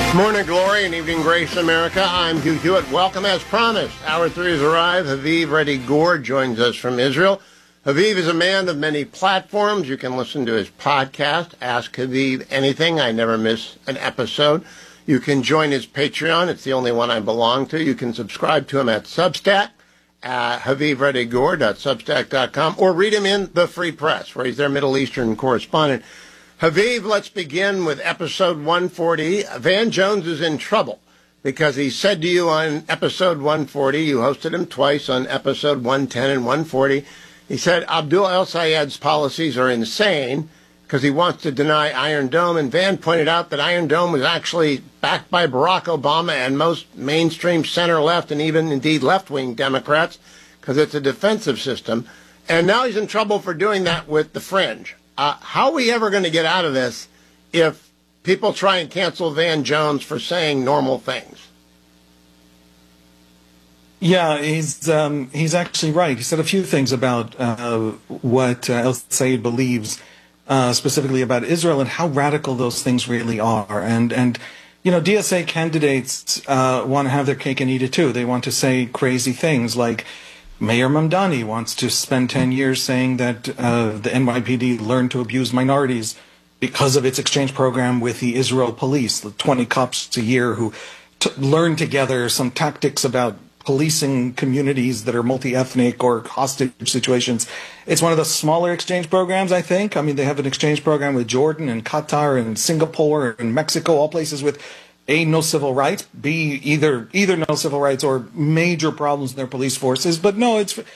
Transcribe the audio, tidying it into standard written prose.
Morning glory and evening grace, America. I'm Hugh Hewitt. Welcome as promised. Hour 3 has arrived. Haviv Reddy Gur joins us from Israel. Haviv is a man of many platforms. You can listen to his podcast, Ask Haviv Anything. I never miss an episode. You can join his Patreon. It's the only one I belong to. You can subscribe to him at Substack, HavivReddyGur.substack.com, or read him in the Free Press, where he's their Middle Eastern correspondent. Haviv, let's begin with episode 140. Van Jones is in trouble because he said to you on episode 140, you hosted him twice on episode 110 and 140, he said Abdul El-Sayed's policies are insane because he wants to deny Iron Dome, and Van pointed out that Iron Dome was actually backed by Barack Obama and most mainstream center-left and even, indeed, left-wing Democrats because it's a defensive system. And now he's in trouble for doing that with the fringe. How are we ever going to get out of this if people try and cancel Van Jones for saying normal things? Yeah, he's actually right. He said a few things about what El-Sayed believes, specifically about Israel and how radical those things really are. And you know, DSA candidates want to have their cake and eat it too. They want to say crazy things like Mayor Mamdani wants to spend 10 years saying that the NYPD learned to abuse minorities because of its exchange program with the Israel police, the 20 cops a year who learn together some tactics about policing communities that are multi-ethnic or hostage situations. It's one of the smaller exchange programs, I think. I mean, they have an exchange program with Jordan and Qatar and Singapore and Mexico, all places with A, no civil rights, B, either no civil rights or major problems in their police forces. But no,